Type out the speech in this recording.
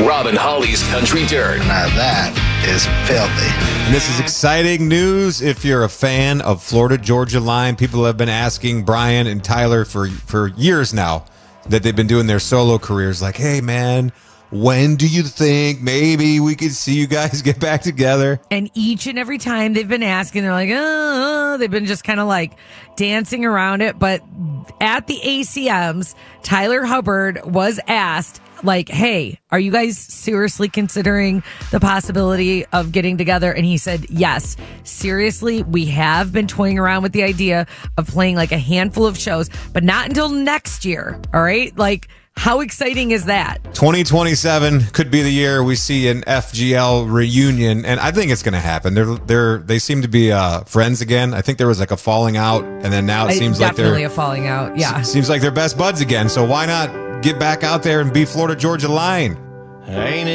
Rob and Holly's Country Dirt. Now that is filthy. And this is exciting news if you're a fan of Florida Georgia Line. People have been asking Brian and Tyler for years now that they've been doing their solo careers. Like, hey, man, when do you think maybe we could see you guys get back together? And each and every time they've been asking, they're like, they've been just kind of like dancing around it. But at the ACMs, Tyler Hubbard was asked, like, hey, are you guys seriously considering the possibility of getting together? And he said, yes, seriously, we have been toying around with the idea of playing like a handful of shows, but not until next year. All right. Like, how exciting is that? 2027 could be the year we see an FGL reunion, and I think it's going to happen. They seem to be friends again. I think there was like a falling out, and then now it seems like they're definitely a falling out. Yeah, seems like they're best buds again. So why not get back out there and be Florida Georgia Line? Ain't